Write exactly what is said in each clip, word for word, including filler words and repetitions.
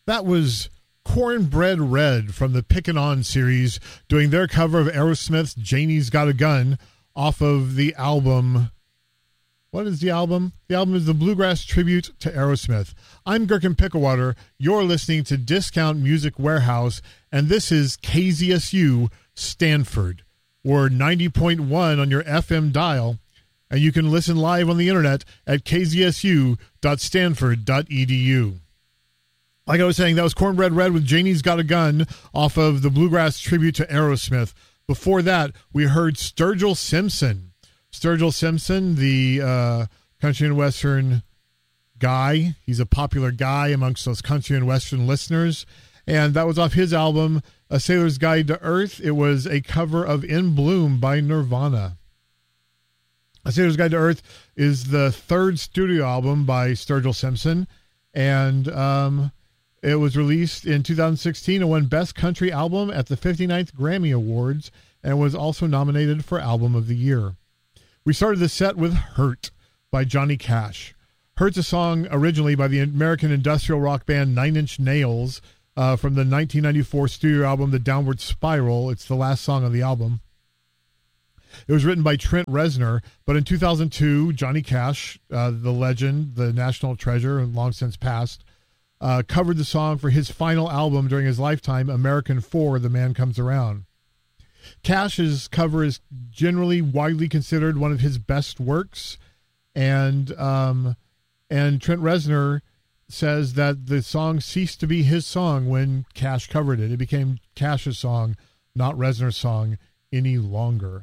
That was Cornbread Red from the Pickin' On series doing their cover of Aerosmith's Janie's Got a Gun off of the album. What is the album? The album is the Bluegrass Tribute to Aerosmith. I'm Gherkin Picklewater. You're listening to Discount Music Warehouse, and this is K Z S U Stanford. We're ninety point one on your F M dial, and you can listen live on the internet at k z s u dot stanford dot e d u. Like I was saying, that was Cornbread Red with Janie's Got a Gun off of the Bluegrass Tribute to Aerosmith. Before that, we heard Sturgill Simpson. Sturgill Simpson, the uh, country and western guy. He's a popular guy amongst those country and western listeners. And that was off his album, A Sailor's Guide to Earth. It was a cover of In Bloom by Nirvana. A Sailor's Guide to Earth is the third studio album by Sturgill Simpson. And um, it was released in two thousand sixteen and won Best Country Album at the fifty-ninth Grammy Awards and was also nominated for Album of the Year. We started the set with Hurt by Johnny Cash. Hurt's a song originally by the American industrial rock band Nine Inch Nails uh, from the nineteen ninety-four studio album The Downward Spiral. It's the last song on the album. It was written by Trent Reznor, but in two thousand two, Johnny Cash, uh, the legend, the national treasure, and long since passed, uh, covered the song for his final album during his lifetime, American four, The Man Comes Around. Cash's cover is generally widely considered one of his best works, and um, and Trent Reznor says that the song ceased to be his song when Cash covered it. It became Cash's song, not Reznor's song, any longer.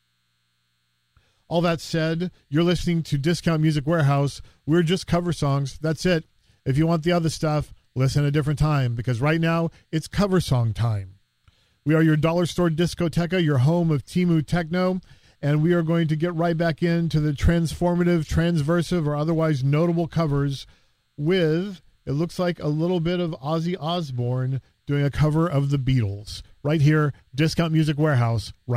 All that said, you're listening to Discount Music Warehouse. We're just cover songs. That's it. If you want the other stuff, listen at a different time, because right now it's cover song time. We are your dollar store discoteca, your home of Timu Techno, and we are going to get right back into the transformative, transversive, or otherwise notable covers with, it looks like, a little bit of Ozzy Osbourne doing a cover of the Beatles. Right here, Discount Music Warehouse. Right